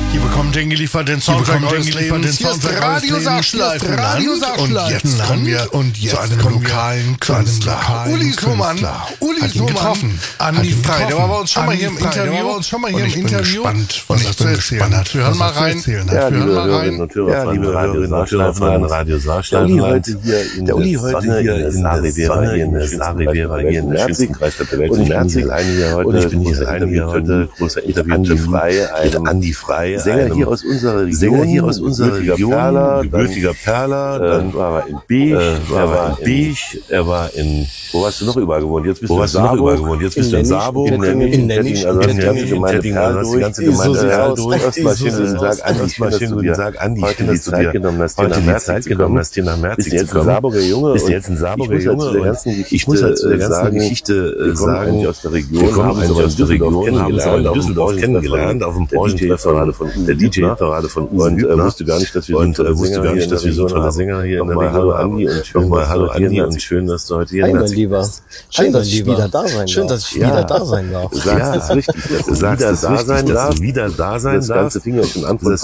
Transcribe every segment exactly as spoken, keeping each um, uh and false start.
Hier bekommt den geliefert den Soundtrack eures Lebens. Hier ist Radio Sachschleifen. Radio Sachschleifen. Und jetzt kommen wir und jetzt zu einem lokalen Künstler. Uli Thomann. Uli Thomann. Andi Frei. Der war bei uns schon mal hier im Interview. Der war bei uns schon mal hier im Interview. Und ich bin gespannt. Wir hören mal rein. Wir hören mal rein. Ja, liebe Hörerinnen und Hörer von Radio Sachschleifen. Der Uli heute hier in der Uli heute hier in der Rivera hier in der Rivera hier in der schönsten Kreisstadt der Welt. Und Merzig einige heute. Und ich bin hier einige heute großer Interview mit Frei, einem Andi Frei, Sänger hier aus unserer Region, Sänger hier aus unserer Region, Perler, gebürtiger Perler, dann war er in Beech, er war in Beech, er war in, wo hast du noch überall gewohnt? Jetzt bist du in Sabo, jetzt bist du in Sabo, in Nennisch, also die ganze Gemeinde Perl durch, die ganze Gemeinde Perl durch. Erstmal schön guten Tag, Andi, schön guten Tag, Andi, heute die Zeit genommen hast, heute die Zeit genommen hast, hier nach Merzig zu kommen. Bist jetzt ein Saarburger Junge, bist jetzt ein Saarburger Junge, ich muss halt zu der ganzen Geschichte sagen, aus der Region, wir kommen eigentlich aus der Region, haben uns in Düsseldorf kennengelernt, auf dem Branchentreffer von der D J-Parade von und äh, wusste gar nicht, dass wir und äh, wusste gar nicht, dass wir so tolle Sänger hier in der Region Hallo Andi und schön, nochmal Hallo Andi und schön, dass du heute hier in Merzig bist. Schön, dass ich wieder da sein darf. Schön, dass ich wieder da sein darf. Du sagst es richtig, dass du wieder da sein darfst, dass du wieder da sein darfst. Das Ganze fing ja schon an vor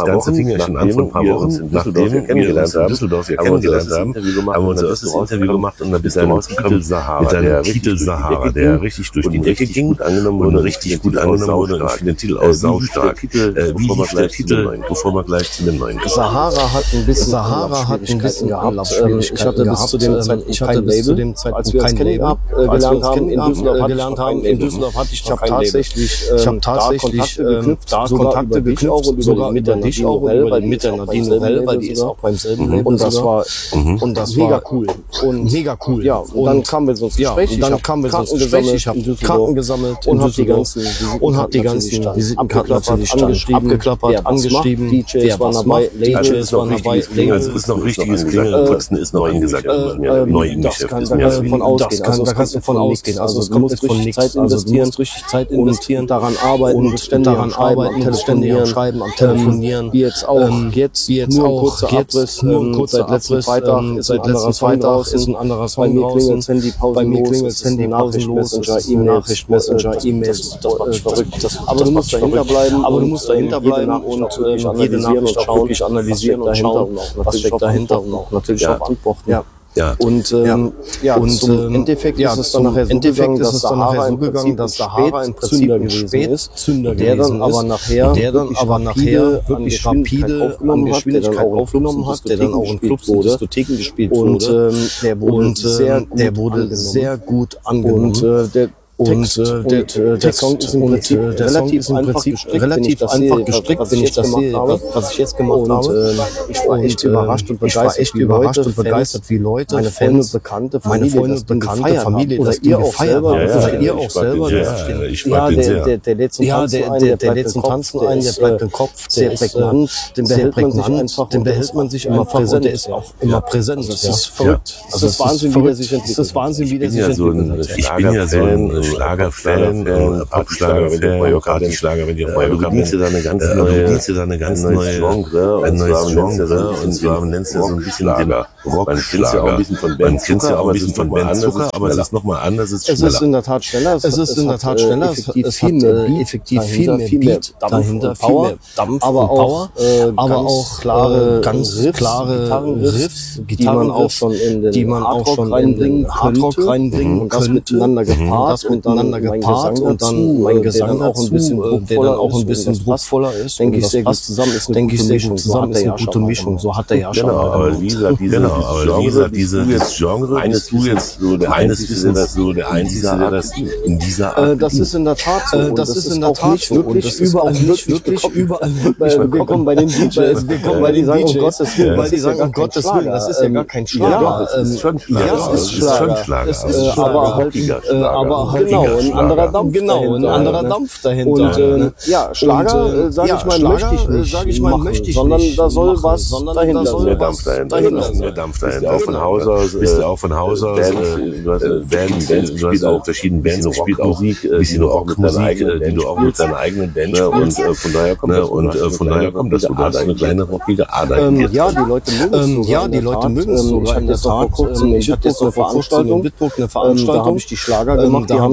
ein paar Wochen, nachdem wir kennengelernt haben, Düsseldorf ja kennengelernt haben, haben wir unser erstes Interview gemacht und dann bist du rausgekommen mit deinem Titel Sahara, der richtig durch die Decke ging und richtig gut angenommen wurde und für den Titel aus saustark. Wie hieß der Titel, bevor wir gleich zu dem neuen kommen? Sahara hat ein bisschen Sahara hat ein bisschen gehabt. Ich hatte bis zu dem Zeitpunkt ich hatte bis zu dem Zeitpunkt kein Label. Gelernt haben in Düsseldorf gelernt haben in Düsseldorf hatte ich noch kein Label. Ich habe tatsächlich da Kontakte geknüpft, sogar mit der dich auch und mit der Nadine Novelle, weil die ist auch beim selben Label. Und das war und das mega cool und mega cool. Ja, und dann kamen wir so ins Gespräch. Und dann kamen wir so ins Gespräch. Ich habe Karten gesammelt und habe die ganzen und habe die ganzen Visitenkarten natürlich angeschrieben, abgeklappert, angeschrieben. D Js waren dabei, D Js waren dabei. Also ist noch richtiges Klingelputzen ist noch angesagt. Neu im Geschäft ist mehr so von ausgehen. Also da kannst du von ausgehen. Also es kommt jetzt von nichts. Zeit investieren, also richtig Zeit investieren, daran arbeiten und ständig daran arbeiten, am Telefonieren, am Schreiben, am Telefonieren. Wie jetzt auch jetzt wie jetzt nur auch kurzer Abriss, nur ein kurzer seit letztem Freitag ist seit letztem Freitag ist ein anderer Song draußen. Bei mir klingelt das Handy pausenlos, Nachricht, Messenger, E-Mails, das war verrückt. Aber du musst dahinter bleiben, aber du musst dahinter bleiben und jede Nachricht auch wirklich analysieren und schauen, was steckt dahinter und auch natürlich auch antworten. Ja. Ja. Und ähm, ja, und zum Endeffekt ja, ist es dann nachher so gegangen, dass Sahara so gegangen, dass Sahara im Prinzip Zünder ein gewesen Spät ist, Zünder der dann aber nachher der dann aber nachher wirklich rapide an Geschwindigkeit aufgenommen hat, der dann auch in Clubs und Diskotheken gespielt wurde und der wurde der wurde sehr gut angenommen und äh, der Und, äh, der, der, der Song ist im Prinzip und, äh, der relativ Song ist im Prinzip gestrickt, relativ wenn einfach sehe, gestrickt, was wenn ich ich das sehe, habe. was, was ich jetzt gemacht und, habe. Äh, ich war echt und, überrascht und ich war begeistert, echt wie überrascht Leute, und begeistert, wie Leute, meine Freunde, Bekannte, meine Familie, Freunde, das Ding Bekannte, gefeiert Familie, oder das ihr Ding auch selber, gefeiert ja, oder ja, ihr ja, auch ich mag selber. den Das sehr. Ich Ja, mag den der, sehr. der, der lädt zum Ja, Tanzen der, ein, der, der der bleibt lädt im zum Kopf, Tanzen der ein, der ist, bleibt äh, im Kopf, sehr der ist, prägnant, den sehr behält man sich prägnant, einfach den und der behält ist man sich immer einfach und präsent. der ist auch immer präsent. Das ist verrückt. Das ist Wahnsinn, wie der sich entwickelt. Das ist Wahnsinn, wie der Ich sich bin ja so ein entwickelt hat. Ich bin ja so ein Schlagerfan, ein Pop-Schlager-Fan, Party-Schlager, wenn die auf Mallorca sind. Du bedienst dir da eine ganz neue, du bedienst dir da eine ganz neue Genre, ein neues Genre, und zwar nennst du so ein bisschen den Rock-Schlager. Man kennt ja auch ein bisschen von Ben Zucker, aber es ist nochmal anders, es ist Es ist in der Tat schneller. Es ist in der Tat schneller. Es hat effektiv viel mehr Beat effektiv viel mehr dahinter, Beat dahinter, viel Power, mehr Dampf aber und Power, auch, äh, aber ganz auch klare äh, ganz Riffs, klare Gitarrenriffs, Riffs, die man auch schon in den die man auch Hardrock schon reinbringen in den Hardrock könnte. reinbringen Und das könnte. miteinander gepaart, das miteinander und dann gepaart mein und dann Gesang mein dazu, Gesang der dann auch ein bisschen dazu, der dann auch ein bisschen druckvoller ist, denke und ich das sehr gut passt zusammen, ist eine denke ich gute sehr Mischung. gut So zusammen, hat ist er eine ja gute schon Mischung. mal So hat er ja schon Genau, mal aber wie gesagt, diese, genau, aber Genre, wie gesagt, diese, dieses Genre, eines bist du jetzt so der Einzige, der das so der Einzige, der das in dieser Art. Äh, das ist in der Tat so. Äh, das ist in der auch Tat nicht so. wirklich Und das ist überall auch nicht wirklich wirklich bekommen. überall Weil wir kommen bei den D Js, wir kommen bei den D Js, um Gottes Willen, weil die sagen, um Gottes Willen, das ist ja gar kein Schlager. Ja, es ist schon Schlager. Ja, es ist schon Schlager. Schlager. Es ist Schlager. Aber halt, Schlager. aber halt genau, ein anderer Dampf Genau, ein dahinter, anderer ne? Dampf dahinter. Und ähm, ja, Schlager, Und, äh, sage ja, ich mal, Schlager, möchte ich nicht, sag ich mal, machen, möchte ich sondern nicht da soll machen, was sondern dahinter da soll sein. Der Dampf dahinter. dahinter Der Dampf dahinter. Bist Auch ja von Haus aus. Bist du auch von Haus aus. Du hast Bands, du hast auch verschiedene Bands gespielt, auch bisschen Rockmusik, die du auch mit deiner eigenen Band spielst. Und von daher kommt das. Und von daher kommt das. Du hast eine kleine rockige Ader. Ähm, ja, die Leute mögen es Ähm, sogar. ja, in die der Leute Tat. mögen es Ähm, sogar Ich hatte in der jetzt noch vor Tat. kurzem, Ähm, ich hatte jetzt noch vor kurzem Veranstaltung. in Bitburg eine Ähm, Veranstaltung. Da habe ich die Schlager Ähm, gemacht, da die haben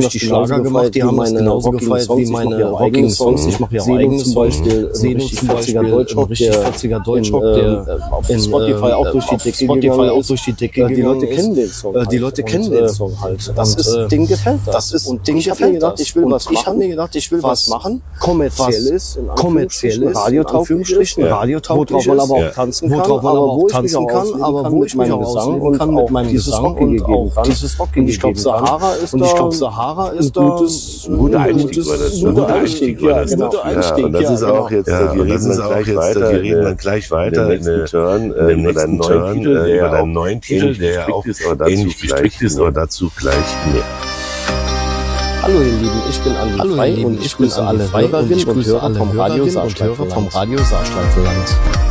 ich die Schlager gemacht, die haben das genauso gefeiert wie meine Rocking Songs. Ich mache ja auch eigene zum Beispiel, Seno zum Beispiel, ein richtig fetziger Deutschrock, der auf Spotify auch durch die Decke Spotify auch durch die Decke Die Leute kennen den Song. Die Leute kennen den Song halt. Das ist, Ding gefällt das. Das ist, und ich habe mir gedacht, ich will was machen. Ich habe mir gedacht, ich will was machen, kommerzielles, in kommerzielles, radiotauglich, radiotauglich, worauf man aber auch tanzen kann, worauf man aber auch tanzen kann, aber wo ich mich auch Gesang ausleben kann mit meinem Gesang und auch dieses Rock und ich glaube Sahara ist und ich glaube Sahara ist da ein guter Einstieg war das. Ein guter Einstieg war das. Guter Einstieg. Und das ist auch jetzt, wir reden dann gleich weiter, wir reden dann gleich weiter in dem Turn, in dem neuen Titel, der einen neuen Titel, der auch ähnlich gestrickt ist, aber dazu gleich mehr. Hallo ihr Lieben, ich bin Andi Hallo Frei ihr Lieben, und ich grüße alle Hörerinnen und Hörer vom Radio Saarschleife. vom Radio Saarschleife.